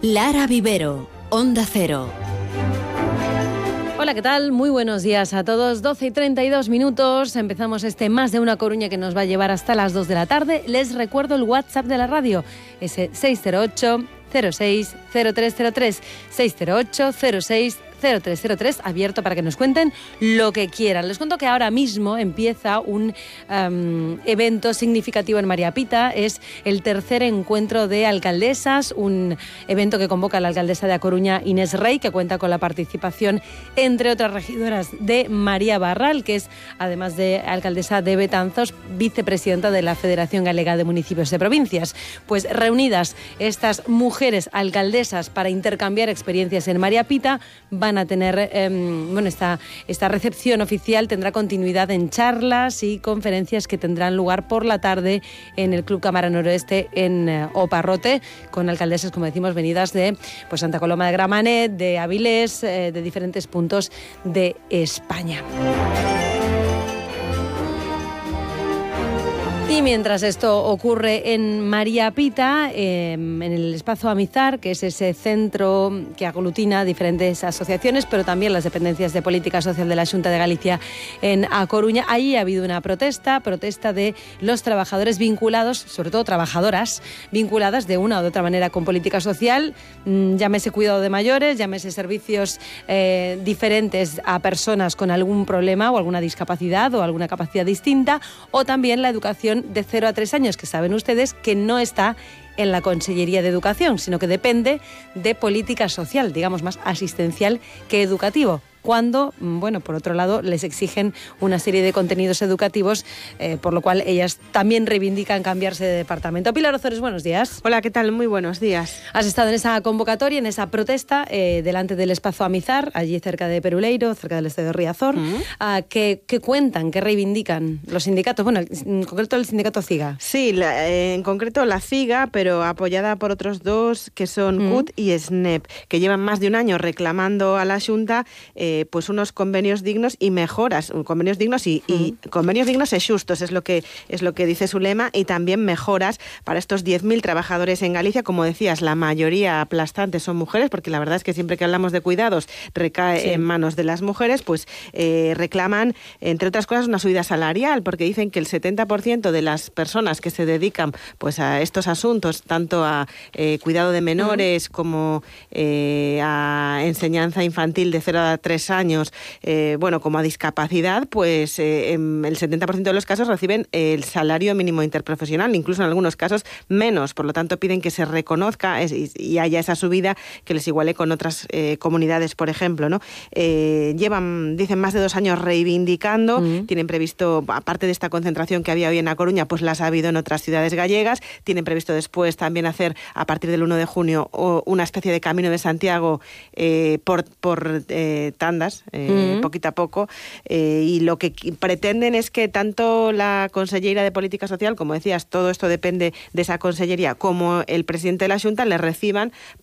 Lara Vivero, Onda Cero. Hola, ¿qué tal? Muy buenos días a todos. 12:32. Empezamos este Más de una Coruña que nos va a llevar hasta las 2 de la tarde. Les recuerdo el WhatsApp de la radio, ese 608 06 0303, 608 06 0303, abierto para que nos cuenten lo que quieran. Les cuento que ahora mismo empieza un evento significativo en María Pita. Es el tercer encuentro de alcaldesas, un evento que convoca a la alcaldesa de A Coruña, Inés Rey, que cuenta con la participación, entre otras regidoras, de María Barral, que es, además de alcaldesa de Betanzos, vicepresidenta de la Federación Galega de Municipios de Provincias. Pues reunidas estas mujeres alcaldesas para intercambiar experiencias en María Pita, van a tener, esta recepción oficial tendrá continuidad en charlas y conferencias que tendrán lugar por la tarde en el Club Cámara Noroeste en Oparrote, con alcaldesas, como decimos, venidas de Santa Coloma de Gramenet, de Avilés, de diferentes puntos de España. Y mientras esto ocurre en María Pita, en el Espacio Amizar, que es ese centro que aglutina diferentes asociaciones, pero también las dependencias de política social de la Xunta de Galicia en A Coruña, ahí ha habido una protesta de los trabajadores vinculados, sobre todo trabajadoras, vinculadas de una u otra manera con política social, llámese cuidado de mayores, llámese servicios diferentes a personas con algún problema o alguna discapacidad o alguna capacidad distinta, o también la educación de 0 a 3 años, que saben ustedes que no está en la Consellería de Educación, sino que depende de política social, digamos más asistencial que educativo, cuando, por otro lado, les exigen una serie de contenidos educativos, por lo cual ellas también reivindican cambiarse de departamento. Pilar Ozores, buenos días. Hola, ¿qué tal? Muy buenos días. Has estado en esa convocatoria, en esa protesta, delante del Espacio Amizar, allí cerca de Peruleiro, cerca del estadio de Riazor. ¿Qué cuentan, qué reivindican los sindicatos? Bueno, en concreto el sindicato CIGA. Sí, en concreto la CIGA, pero apoyada por otros dos, que son CUT y SNEP, que llevan más de un año reclamando a la Xunta pues unos convenios dignos y mejoras, convenios dignos y convenios dignos y justos, es lo que dice su lema, y también mejoras para estos 10.000 trabajadores en Galicia. Como decías, la mayoría aplastante son mujeres, porque la verdad es que siempre que hablamos de cuidados recae en manos de las mujeres. Pues reclaman, entre otras cosas, una subida salarial, porque dicen que el 70% de las personas que se dedican pues a estos asuntos, tanto a cuidado de menores como a enseñanza infantil de 0 a 3 años, como a discapacidad, pues el 70% de los casos reciben el salario mínimo interprofesional, incluso en algunos casos menos. Por lo tanto, piden que se reconozca y haya esa subida que les iguale con otras comunidades, por ejemplo, ¿no? Llevan, dicen, más de 2 años reivindicando. Tienen previsto, aparte de esta concentración que había hoy en A Coruña, pues las ha habido en otras ciudades gallegas. Tienen previsto después también hacer, a partir del 1 de junio, una especie de Camino de Santiago por tandas, poquito a poco, y lo que pretenden es que tanto la Conselleira de Política Social, como decías, todo esto depende de esa consellería, como el presidente de la Xunta, les reciban